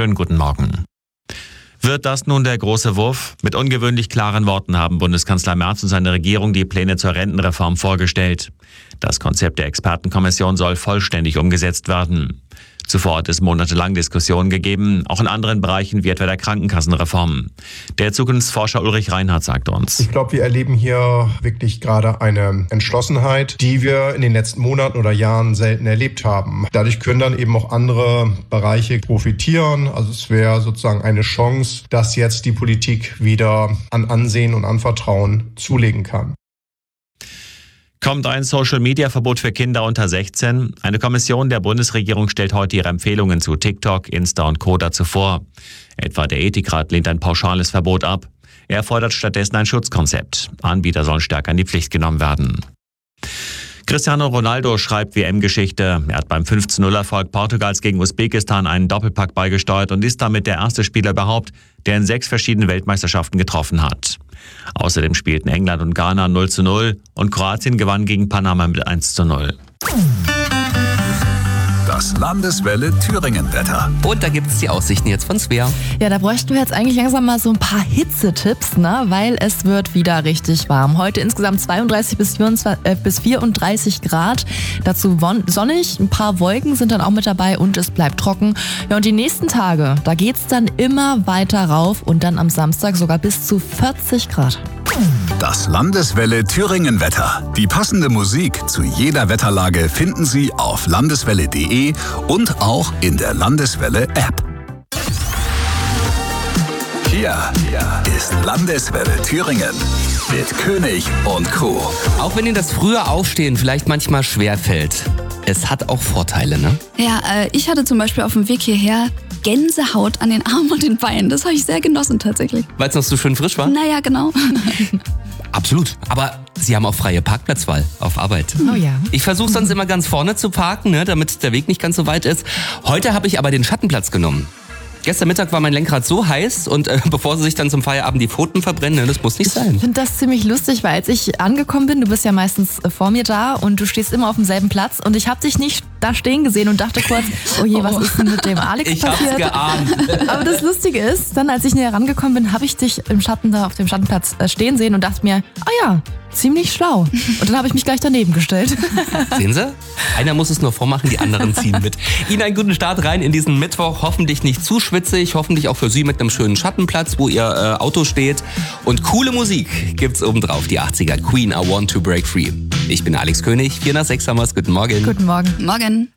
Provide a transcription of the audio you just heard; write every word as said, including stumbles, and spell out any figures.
schönen guten Morgen. Wird das nun der große Wurf? Mit ungewöhnlich klaren Worten haben Bundeskanzler Merz und seine Regierung die Pläne zur Rentenreform vorgestellt. Das Konzept der Expertenkommission soll vollständig umgesetzt werden. Zuvor hat es monatelang Diskussionen gegeben, auch in anderen Bereichen wie etwa der Krankenkassenreform. Der Zukunftsforscher Ulrich Reinhardt sagt uns: Ich glaube, wir erleben hier wirklich gerade eine Entschlossenheit, die wir in den letzten Monaten oder Jahren selten erlebt haben. Dadurch können dann eben auch andere Bereiche profitieren. Also es wäre sozusagen eine Chance, dass jetzt die Politik wieder an Ansehen und an Vertrauen zulegen kann. Kommt ein Social-Media-Verbot für Kinder unter sechzehn? Eine Kommission der Bundesregierung stellt heute ihre Empfehlungen zu TikTok, Insta und Co. dazu vor. Etwa der Ethikrat lehnt ein pauschales Verbot ab. Er fordert stattdessen ein Schutzkonzept. Anbieter sollen stärker in die Pflicht genommen werden. Cristiano Ronaldo schreibt W M-Geschichte. Er hat beim fünf zu null Erfolg Portugals gegen Usbekistan einen Doppelpack beigesteuert und ist damit der erste Spieler überhaupt, der in sechs verschiedenen Weltmeisterschaften getroffen hat. Außerdem spielten England und Ghana null zu null und Kroatien gewann gegen Panama mit eins zu null. Das Landeswelle Thüringen-Wetter. Und da gibt es die Aussichten jetzt von Svea. Ja, da bräuchten wir jetzt eigentlich langsam mal so ein paar Hitzetipps, ne? Weil es wird wieder richtig warm. Heute insgesamt zweiunddreißig bis vierunddreißig Grad. Dazu sonnig, ein paar Wolken sind dann auch mit dabei und es bleibt trocken. Ja, und die nächsten Tage, da geht's dann immer weiter rauf und dann am Samstag sogar bis zu vierzig Grad. Das Landeswelle Thüringen-Wetter. Die passende Musik zu jeder Wetterlage finden Sie auf landeswelle punkt de und auch in der Landeswelle-App. Hier ist Landeswelle Thüringen mit König und Co. Auch wenn Ihnen das frühe Aufstehen vielleicht manchmal schwerfällt, es hat auch Vorteile, ne? Ja, äh, ich hatte zum Beispiel auf dem Weg hierher Gänsehaut an den Armen und den Beinen. Das habe ich sehr genossen tatsächlich. Weil es noch so schön frisch war? Naja, genau. Absolut. Aber Sie haben auch freie Parkplatzwahl auf Arbeit. Oh ja. Ich versuche sonst immer ganz vorne zu parken, ne, damit der Weg nicht ganz so weit ist. Heute habe ich aber den Schattenplatz genommen. Gestern Mittag war mein Lenkrad so heiß und äh, bevor sie sich dann zum Feierabend die Pfoten verbrennen, ne, das muss nicht sein. Ich finde das ziemlich lustig, weil als ich angekommen bin, du bist ja meistens äh, vor mir da und du stehst immer auf demselben Platz und ich habe dich nicht da stehen gesehen und dachte kurz, oh je, was ist denn mit dem Alex ich passiert? Ich hab's geahnt. Aber das Lustige ist, dann als ich näher rangekommen bin, habe ich dich im Schatten da auf dem Schattenplatz äh, stehen sehen und dachte mir, ah ja, ziemlich schlau. Und dann habe ich mich gleich daneben gestellt. Sehen Sie? Einer muss es nur vormachen, die anderen ziehen mit. Ihnen einen guten Start rein in diesen Mittwoch. Hoffentlich nicht zu schwitzig, hoffentlich auch für Sie mit einem schönen Schattenplatz, wo Ihr äh, Auto steht. Und coole Musik gibt's obendrauf. Die achtziger Queen, I Want to Break Free. Ich bin Alex König, vier nach sechs haben wir's. Guten Morgen. Guten Morgen. Morgen.